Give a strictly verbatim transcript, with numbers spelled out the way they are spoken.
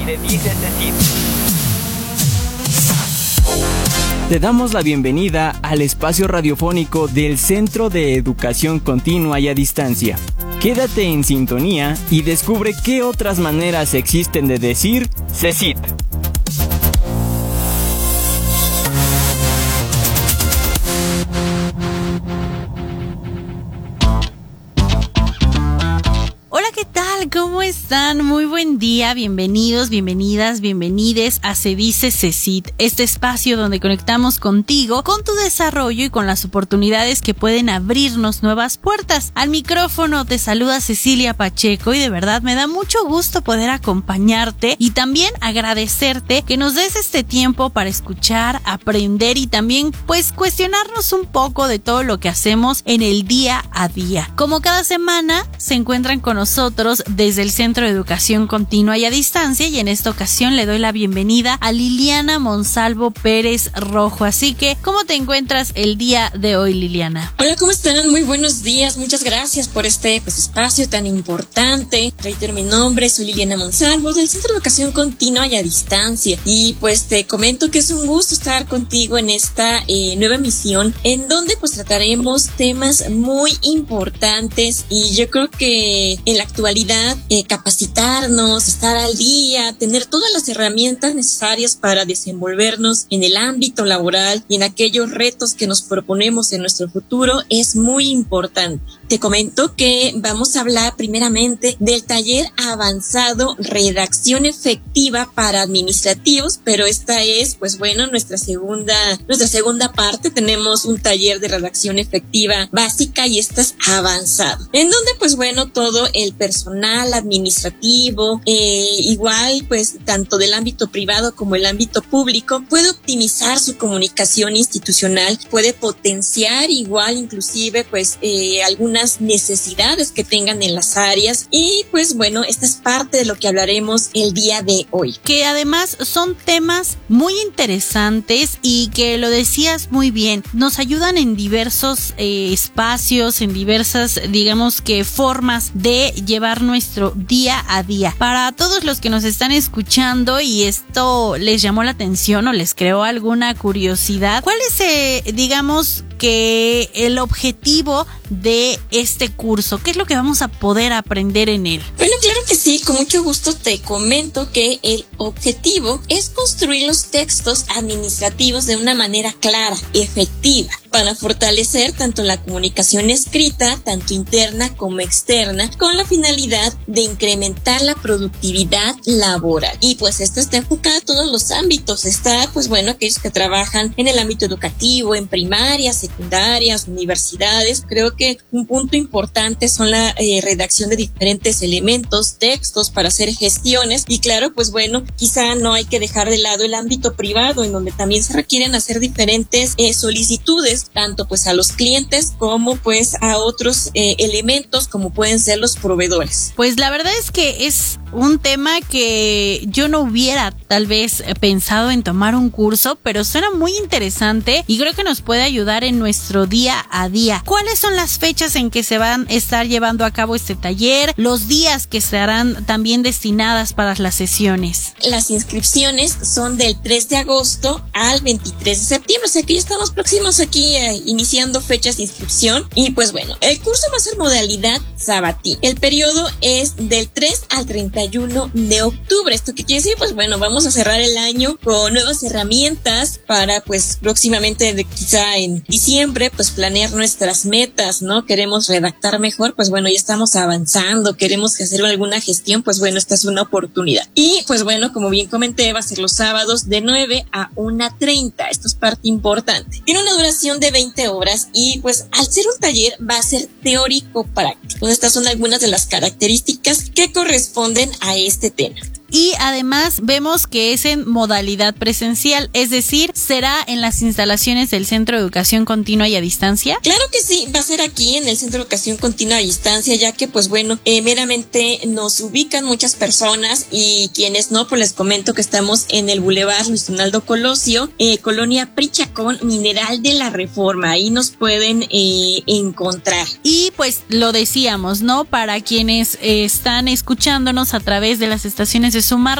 de Dice Cecit. Te damos la bienvenida al espacio radiofónico del Centro de Educación Continua y a Distancia. Quédate en sintonía y descubre qué otras maneras existen de decir Cecit. ¿Qué tal? ¿Cómo están? Muy buen día, bienvenidos, bienvenidas, bienvenides a Se Dice Cecit, este espacio donde conectamos contigo, con tu desarrollo y con las oportunidades que pueden abrirnos nuevas puertas. Al micrófono te saluda Cecilia Pacheco y de verdad me da mucho gusto poder acompañarte y también agradecerte que nos des este tiempo para escuchar, aprender y también pues cuestionarnos un poco de todo lo que hacemos en el día a día. Como cada semana se encuentran con nosotros desde el Centro de Educación Continua y a Distancia y en esta ocasión le doy la bienvenida a Liliana Monsalvo Pérez Rojo. Así que, ¿cómo te encuentras el día de hoy, Liliana? Hola, ¿cómo están? Muy buenos días, muchas gracias por este pues, espacio tan importante. Reitero mi nombre, soy Liliana Monsalvo del Centro de Educación Continua y a Distancia y pues te comento que es un gusto estar contigo en esta eh, nueva emisión en donde pues trataremos temas muy importantes y yo creo que en la actualidad, eh, capacitarnos, estar al día, tener todas las herramientas necesarias para desenvolvernos en el ámbito laboral y en aquellos retos que nos proponemos en nuestro futuro es muy importante. Te comento que vamos a hablar primeramente del taller avanzado Redacción Efectiva para Administrativos, pero esta es, pues bueno, nuestra segunda, nuestra segunda parte. Tenemos un taller de redacción efectiva básica y esta es avanzado, en donde, pues bueno, todo el personal administrativo, eh, igual pues tanto del ámbito privado como el ámbito público, puede optimizar su comunicación institucional, puede potenciar igual inclusive pues eh, algunas necesidades que tengan en las áreas y pues bueno, esta es parte de lo que hablaremos el día de hoy. Que además son temas muy interesantes y que lo decías muy bien, nos ayudan en diversos eh, espacios, en diversas digamos que formas de llevar nuestro día a día. Para todos los que nos están escuchando y esto les llamó la atención o les creó alguna curiosidad, ¿cuál es, eh, digamos, que el objetivo de este curso? ¿Qué es lo que vamos a poder aprender en él? Bueno, claro que sí, con mucho gusto te comento que el objetivo es construir los textos administrativos de una manera clara, efectiva, para fortalecer tanto la comunicación escrita, tanto interna como externa, con la finalidad de incrementar la productividad laboral. Y pues esto está enfocado a todos los ámbitos. Está, pues bueno, aquellos que trabajan en el ámbito educativo, en primarias, secundarias, universidades. Creo que un punto importante son la eh, redacción de diferentes elementos, textos para hacer gestiones. Y claro, pues bueno, quizá no hay que dejar de lado el ámbito privado, en donde también se requieren hacer diferentes eh, solicitudes, tanto pues a los clientes como pues a otros eh, elementos como pueden ser los proveedores. Pues la verdad es que es un tema que yo no hubiera tal vez pensado en tomar un curso, pero suena muy interesante y creo que nos puede ayudar en nuestro día a día. ¿Cuáles son las fechas en que se van a estar llevando a cabo este taller? Los días que estarán también destinadas para las sesiones. Las inscripciones son del tres de agosto al veintitrés de septiembre, o sea que ya estamos próximos aquí eh, iniciando fechas de inscripción. Y pues bueno, el curso va a ser modalidad sabatina. El periodo es del tres al treinta y uno de octubre. ¿Esto qué quiere decir? Pues bueno, vamos a cerrar el año con nuevas herramientas para pues próximamente, de, quizá en diciembre, pues planear nuestras metas, ¿no? Queremos redactar mejor, pues bueno, ya estamos avanzando, queremos hacer alguna gestión, pues bueno, esta es una oportunidad. Y pues bueno, como bien comenté, va a ser los sábados de nueve a una treinta. Esto es parte importante. Tiene una duración de veinte horas y pues al ser un taller va a ser teórico práctico. Entonces, estas son algunas de las características que corresponden a este tema. Y además vemos que es en modalidad presencial, es decir, ¿será en las instalaciones del Centro de Educación Continua y a Distancia? Claro que sí, va a ser aquí en el Centro de Educación Continua a Distancia, ya que pues bueno, eh, meramente nos ubican muchas personas y quienes no, pues les comento que estamos en el Boulevard Luis Donaldo Colosio, eh, Colonia Prichacón, Mineral de la Reforma, ahí nos pueden eh, encontrar. Y pues lo decíamos, ¿no? Para quienes eh, están escuchándonos a través de las estaciones de Sumar